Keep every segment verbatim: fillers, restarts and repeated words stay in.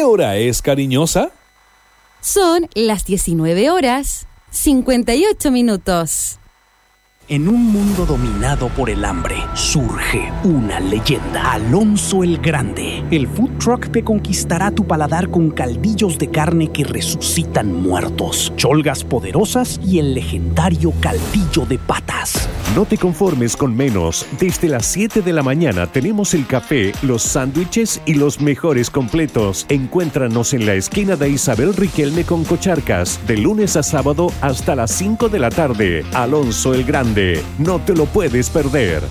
¿Qué hora es, cariñosa? Son las diecinueve horas, cincuenta y ocho minutos. En un mundo dominado por el hambre, surge una leyenda. Alonso el Grande. El food truck te conquistará tu paladar con caldillos de carne que resucitan muertos, cholgas poderosas y el legendario caldillo de patas. No te conformes con menos. Desde las siete de la mañana tenemos el café, los sándwiches y los mejores completos. Encuéntranos en la esquina de Isabel Riquelme con Cocharcas, de lunes a sábado hasta las cinco de la tarde. Alonso el Grande. No te lo puedes perder.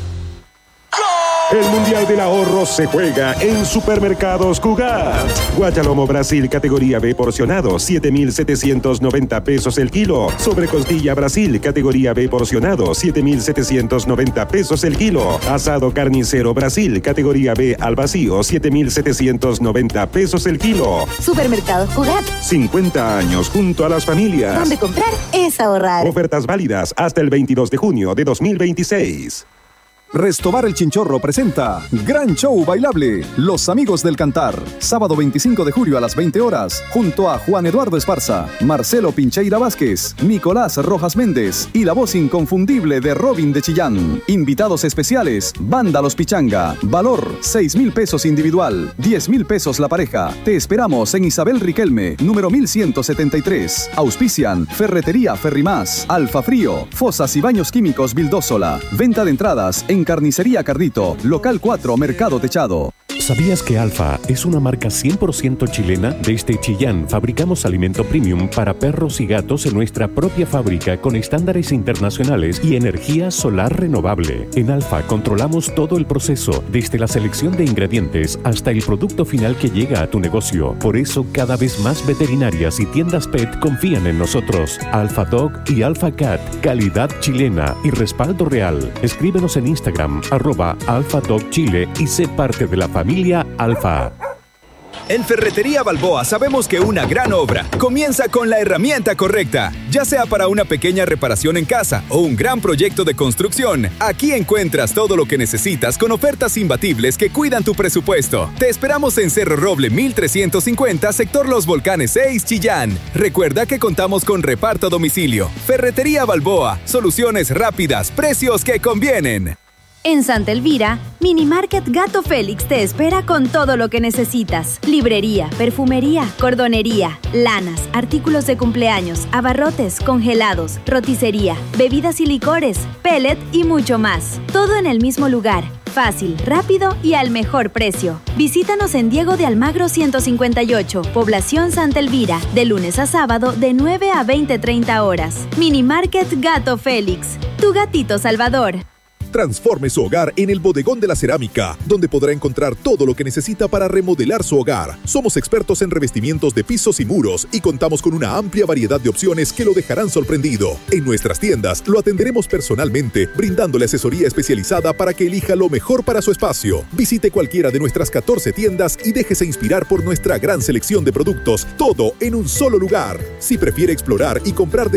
El Mundial del Ahorro se juega en Supermercados Cugat. Guachalomo Brasil categoría B porcionado, siete mil setecientos noventa pesos el kilo. Sobrecostilla Brasil categoría B porcionado, siete mil setecientos noventa pesos el kilo. Asado carnicero Brasil categoría B al vacío, siete mil setecientos noventa pesos el kilo. Supermercados Cugat. cincuenta años junto a las familias. Donde comprar es ahorrar. Ofertas válidas hasta el veintidós de junio de dos mil veintiséis. Restobar el Chinchorro presenta Gran Show Bailable, Los Amigos del Cantar, sábado veinticinco de julio a las veinte horas, junto a Juan Eduardo Esparza, Marcelo Pincheira Vázquez, Nicolás Rojas Méndez y la voz inconfundible de Robin de Chillán. Invitados especiales, Banda Los Pichanga, valor seis mil pesos individual, diez mil pesos la pareja. Te esperamos en Isabel Riquelme, número mil ciento setenta y tres. Auspician Ferretería Ferrimás, Alfa Frío, Fosas y Baños Químicos Vildósola. Venta de entradas en Carnicería Cardito, local cuatro, Mercado Techado. ¿Sabías que Alfa es una marca cien por ciento chilena? Desde Chillán fabricamos alimento premium para perros y gatos en nuestra propia fábrica con estándares internacionales y energía solar renovable. En Alfa controlamos todo el proceso, desde la selección de ingredientes hasta el producto final que llega a tu negocio. Por eso cada vez más veterinarias y tiendas pet confían en nosotros. Alfa Dog y Alfa Cat, calidad chilena y respaldo real. Escríbenos en Instagram, arroba Alfa Dog Chile y sé parte de la familia Alfa. En Ferretería Balboa sabemos que una gran obra comienza con la herramienta correcta. Ya sea para una pequeña reparación en casa o un gran proyecto de construcción, aquí encuentras todo lo que necesitas con ofertas imbatibles que cuidan tu presupuesto. Te esperamos en Cerro Roble mil trescientos cincuenta, sector Los Volcanes seis, Chillán. Recuerda que contamos con reparto a domicilio. Ferretería Balboa, soluciones rápidas, precios que convienen. En Santa Elvira, Mini Market Gato Félix te espera con todo lo que necesitas. Librería, perfumería, cordonería, lanas, artículos de cumpleaños, abarrotes, congelados, roticería, bebidas y licores, pellet y mucho más. Todo en el mismo lugar. Fácil, rápido y al mejor precio. Visítanos en Diego de Almagro ciento cincuenta y ocho, Población Santa Elvira, de lunes a sábado de nueve a veinte treinta horas. Mini Market Gato Félix, tu gatito salvador. Transforme su hogar en el Bodegón de la Cerámica, donde podrá encontrar todo lo que necesita para remodelar su hogar. Somos expertos en revestimientos de pisos y muros y contamos con una amplia variedad de opciones que lo dejarán sorprendido. En nuestras tiendas lo atenderemos personalmente, brindándole asesoría especializada para que elija lo mejor para su espacio. Visite cualquiera de nuestras catorce tiendas y déjese inspirar por nuestra gran selección de productos, todo en un solo lugar. Si prefiere explorar y comprar de